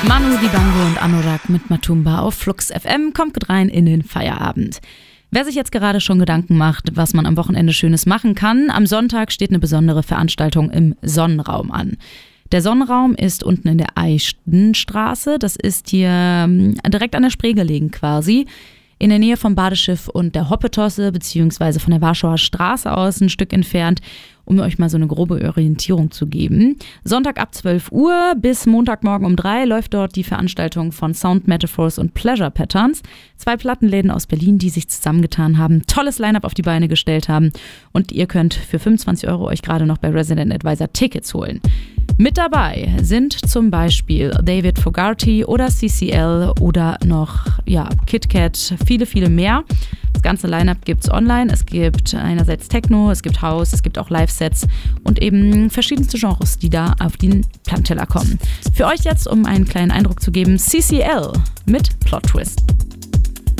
Manu Dibango und Anorak mit Matumba auf Flux FM kommt rein in den Feierabend. Wer sich jetzt gerade schon Gedanken macht, was man am Wochenende Schönes machen kann, am Sonntag steht eine besondere Veranstaltung im Sonnenraum an. Der Sonnenraum ist unten in der Eichtenstraße, das ist hier direkt an der Spree gelegen quasi, in der Nähe vom Badeschiff und der Hoppetosse, beziehungsweise von der Warschauer Straße aus ein Stück entfernt, um euch mal so eine grobe Orientierung zu geben. Sonntag ab 12 Uhr bis Montagmorgen um 3 läuft dort die Veranstaltung von Sound Metaphors und Pleasure Patterns. 2 Plattenläden aus Berlin, die sich zusammengetan haben, tolles Line-Up auf die Beine gestellt haben und ihr könnt für 25 € euch gerade noch bei Resident Advisor Tickets holen. Mit dabei sind zum Beispiel David Fogarty oder CCL oder noch KitKat, viele, viele mehr. Das ganze Line-Up gibt's online. Es gibt einerseits Techno, es gibt House, es gibt auch Live-Sets und eben verschiedenste Genres, die da auf den Plattenteller kommen. Für euch jetzt, um einen kleinen Eindruck zu geben, CCL mit Plot Twist.